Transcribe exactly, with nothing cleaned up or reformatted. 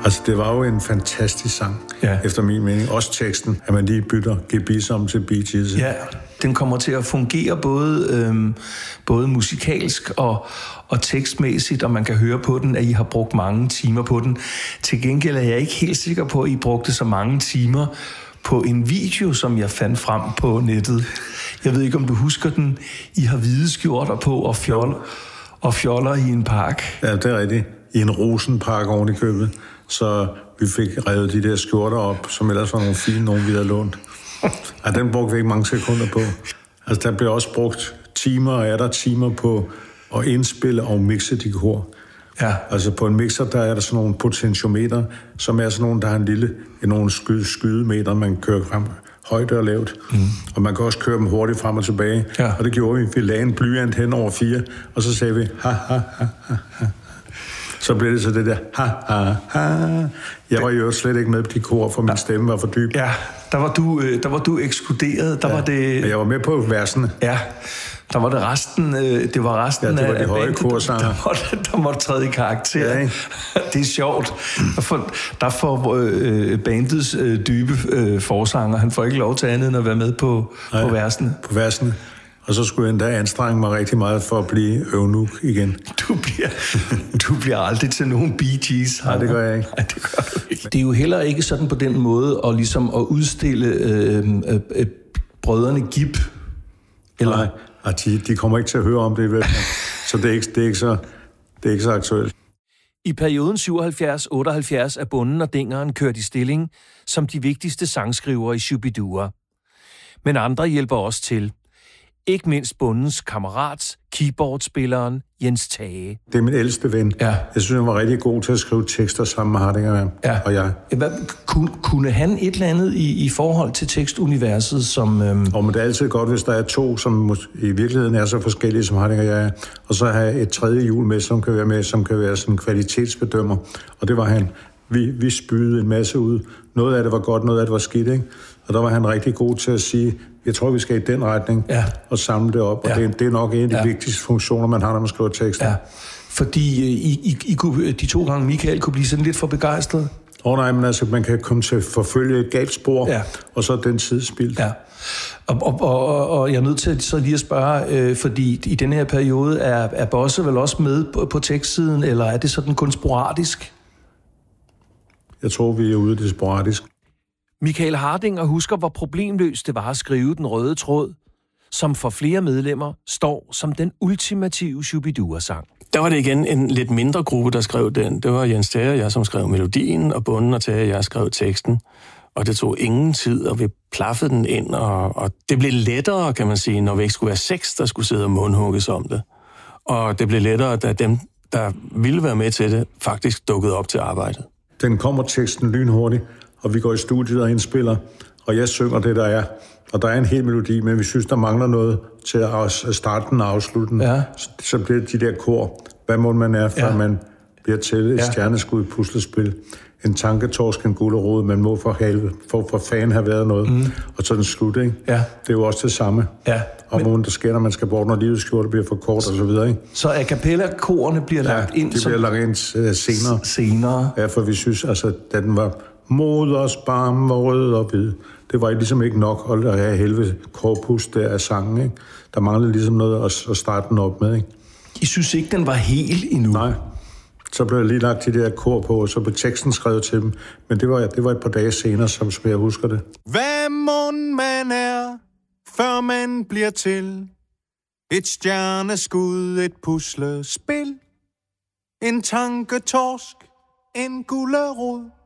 Altså, det var jo en fantastisk sang, ja. Efter min mening. Også teksten, at man lige bytter gebis om til Bee Gees. Ja, den kommer til at fungere både, øhm, både musikalsk og, og tekstmæssigt, og man kan høre på den, at I har brugt mange timer på den. Til gengæld er jeg ikke helt sikker på, at I brugte så mange timer på en video, som jeg fandt frem på nettet. Jeg ved ikke, om du husker den. I har hvide skjorter på og fjoller, og fjoller i en park. Ja, det er rigtigt. I en rosenpark oven i købet. Så vi fik revet de der skjorter op, som ellers var nogle fine, nogen vi havde lånt. Ja, den brugte vi ikke mange sekunder på. Altså, der blev også brugt timer, og er der timer på at indspille og mixe de kor. Ja. Altså, på en mixer, der er der sådan nogle potentiometer, som er sådan nogle, der har en lille, nogle sky, skydemeter, man kører frem højt og lavt. Mm. Og man kan også køre dem hurtigt frem og tilbage. Ja. Og det gjorde vi. Vi lagde en blyant hen over fire, og så sagde vi, ha, ha, ha, ha, ha. Så blev det så det der, ha, ha, ha. Jeg var jo slet ikke med på de kor, for min stemme var for dyb. Ja, der var du, der var du ekskluderet. Der ja. var det... Jeg var med på versene. Ja, der var det resten, det var resten ja, det var af de høje korsanger. Der, der, der måtte træde i karakter. Ja, det er sjovt. Der får, der får øh, bandets øh, dybe øh, forsanger, han får ikke lov til andet end at være med på, Nej, på versene. På versene. Og så skulle jeg endda anstrenge mig rigtig meget for at blive øvnuk igen. Du bliver, du bliver aldrig til nogen Bee Gees. Nej, det gør jeg ikke. Nej, det gør du ikke. Det er jo heller ikke sådan på den måde at, ligesom at udstille øh, øh, øh, brødrene Gibb. Eller? Nej, og de, de kommer ikke til at høre om det i hvert fald. Så det er ikke, det er ikke, så, det er ikke så aktuelt. I perioden syvoghalvfjerds otteoghalvfjerds er Bonden og Dingeren kørt i stilling som de vigtigste sangskrivere i Shu-bi-dua. Men andre hjælper også til. Ikke mindst Bondens kammerat, keyboardspilleren Jens Tage. Det er min ældste ven. Ja. Jeg synes, han var rigtig god til at skrive tekster sammen med Hardinger ja. og jeg. Hvad, kunne, kunne han et eller andet i, i forhold til tekstuniverset, som... Øhm... Og men det er altid godt, hvis der er to, som i virkeligheden er så forskellige, som Hardinger og jeg er. Og så have et tredje hjul med, som kan være med, som kan være sådan en kvalitetsbedømmer. Og det var han. Vi, vi spydede en masse ud. Noget af det var godt, noget af det var skidt, ikke? Og der var han rigtig god til at sige, jeg tror, vi skal i den retning, ja. Og samle det op. Og ja. det, det er nok en af de ja. vigtigste funktioner, man har, når man skriver tekster. Ja. Fordi I, I, I kunne, de to gange Michael kunne blive sådan lidt for begejstret. Åh oh, nej, men altså, man kan komme til at forfølge et galt spor, ja. Og så er den tid spildt. Ja. Og, og, og, og jeg er nødt til så lige at spørge, øh, fordi i denne her periode er, er Bosse vel også med på, på tekstsiden, eller er det sådan kun sporadisk? Jeg tror, vi er ude det sporadisk. Michael Hardinger husker, hvor problemløst det var at skrive Den Røde Tråd, som for flere medlemmer står som den ultimative Shu-bi-dua-sang. Der var det igen en lidt mindre gruppe, der skrev den. Det var Jens Tage og jeg, som skrev melodien, og Bonden og Tage og jeg skrev teksten. Og det tog ingen tid, og vi plaffede den ind, og, og det blev lettere, kan man sige, når vi ikke skulle være seks, der skulle sidde og mundhugges om det. Og det blev lettere, da dem, der ville være med til det, faktisk dukkede op til arbejdet. Den kommer teksten lynhurtigt, og vi går i studiet og indspiller, og jeg synger det, der er. Og der er en hel melodi, men vi synes, der mangler noget til at starte den og afslutte den. Ja. Så, så bliver det de der kor. Hvad må man er, før ja. Man bliver til et ja. Stjerneskud puslespil. En tanketorsk, en gulerod, man må for, halve, for, for fan have været noget. Mm. Og så den slut, ikke? Ja. Det er jo også det samme. Ja. Og måden, der sker, når man skal bort, når livets skjorte bliver for kort og så videre, ikke? Så a cappella-korene bliver lagt ja, ind de som... bliver lagt ind uh, senere. Senere. Ja, for vi synes, altså, da den var moders barm og rød og hvid, det var ligesom ikke nok at have helvede korpus der af sangen, ikke? Der manglede ligesom noget at, at starte den op med, ikke? I synes ikke, den var helt endnu? Nej. Så blev jeg lige lagt de der kor på, og så blev teksten skrevet til dem. Men det var, det var et par dage senere, som, som jeg husker det. Hvad mon man er, før man bliver til et stjerneskud, et puslespil, en tanketorsk, en gulerod.